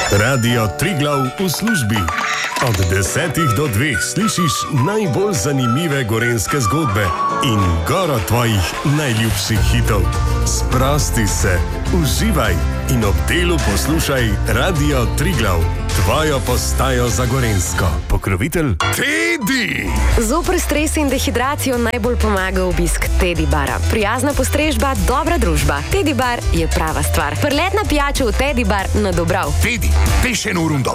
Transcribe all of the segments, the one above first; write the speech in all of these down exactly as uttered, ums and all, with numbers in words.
Radio Triglav v službi. Od desetih do dveh slišiš najbolj zanimive gorenjske zgodbe in goro tvojih najljubših hitov. Sprosti se, uživaj in ob delu poslušaj Radio Triglav, tvojo postajo za gorenjsko. Pokrovitelj Teddy. Zoper stres in dehidracijo najbolj pomaga obisk Teddy bara. Prijazna postrežba, dobra družba. Teddy bar je prava stvar. Prletna pijača v Teddy bar na Dobrav. Teddy, peš eno rundo.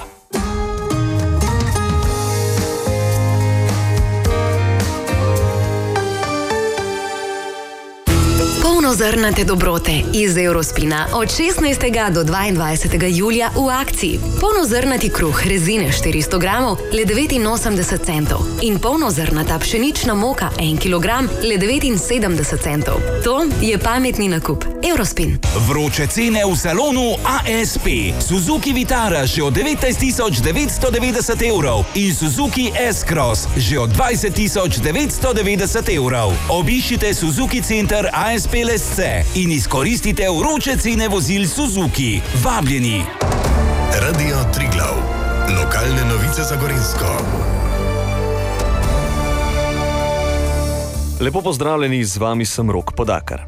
Polnozrnate dobrote iz Eurospina od šestnajstega do dvaindvajsetega julija v akciji. Polnozrnati kruh rezine štiristo gramov le devetinosemdeset centov in polnozrnata pšenična moka en kilogram le devetinsedemdeset centov. To je pametni nakup. Eurospin. Vroče cene v salonu A S P. Suzuki Vitara že od devetnajst tisoč devetsto devetdeset evrov in Suzuki S-Cross že od dvajset tisoč devetsto devetdeset evrov. Obiščite Suzuki Center A S P Lesce in izkoristite vroče cene vozil Suzuki. Vabljeni. Radio Triglav. Lokalne novice za Gorenjsko. Lepo pozdravljeni, z vami sem Rok Podakar.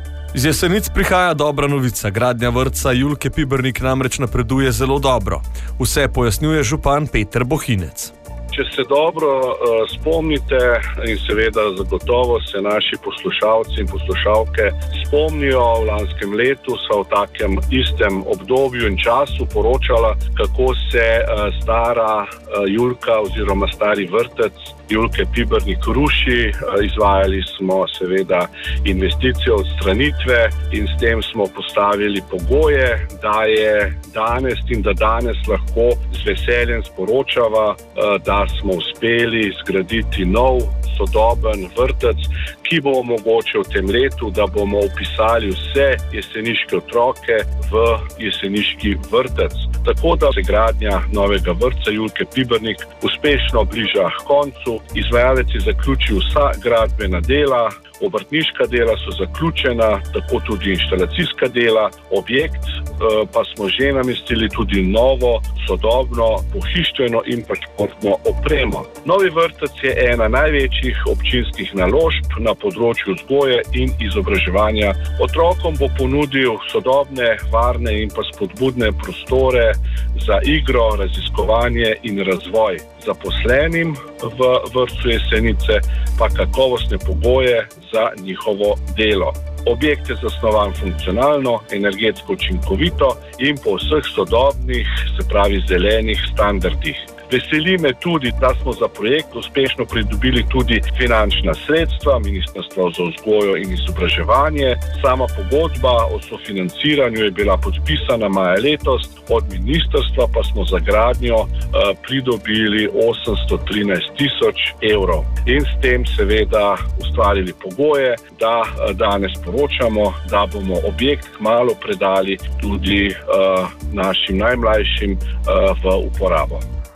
Z Jesenic prihaja dobra novica. Gradnja vrtca Julke Pibernik namreč napreduje zelo dobro. Vse pojasnjuje župan Peter Bohinec. Če se dobro uh, spomnite in seveda zagotovo se naši poslušalci in poslušalke spomnijo, v lanskem letu sva v takem istem obdobju in času poročala, kako se uh, stara uh, Julka oziroma stari vrtec Julke Pibernik ruši. Uh, izvajali smo seveda investicijo odstranitve in s tem smo postavili pogoje, da je danes in da danes lahko z veseljem sporočava, uh, da smo uspeli zgraditi nov, sodoben vrtec, ki bo omogočil v tem letu, da bomo vpisali vse jeseniške otroke v jeseniški vrtec. Tako da se gradnja novega vrtca Julke Pibernik uspešno bliža k koncu. Izvajalec je zaključil vsa gradbena dela, obrtniška dela so zaključena, tako tudi inštalacijska dela. Objekt eh, pa smo že namestili tudi novo, sodobno, pohištveno in pa športno opremo. Novi vrtec je ena največjih občinskih naložb na področju vzgoje in izobraževanja. Otrokom bo ponudil sodobne, varne in pa spodbudne prostore za igro, raziskovanje in razvoj. Zaposlenim v vrtcu Jesenice pa kakovostne pogoje za njihovo delo. Objekt je zasnovan funkcionalno, energetsko učinkovito in po vseh sodobnih, se pravi zelenih standardih. Veseli me tudi, da smo za projekt uspešno pridobili tudi finančna sredstva Ministrstva za vzgojo in izobraževanje. Sama pogodba o sofinanciranju je bila podpisana maja letos, od ministrstva pa smo za gradnjo uh, pridobili osemsto trinajst tisoč evrov. In s tem seveda ustvarili pogoje, da uh, danes poročamo, da bomo objekt kmalu predali tudi uh, našim najmlajšim uh, v uporabo.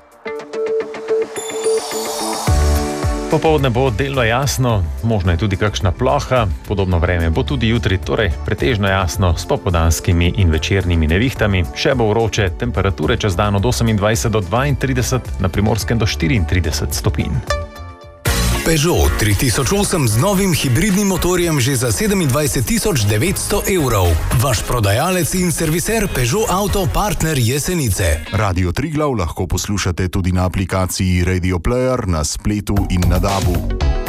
Popoldne bo delno jasno, možno je tudi kakšna ploha, podobno vreme bo tudi jutri, torej pretežno jasno s popoldanskimi in večernimi nevihtami. Še bo vroče, temperature čez dan od osemindvajset do dvaintrideset, na Primorskem do štiriintrideset stopinj. Peugeot tri tisoč osem z novim hibridnim motorjem že za sedemindvajset tisoč devetsto evrov. Vaš prodajalec in serviser Peugeot Auto Partner Jesenice. Radio Triglav lahko poslušate tudi na aplikaciji Radio Player, na spletu in na dabu.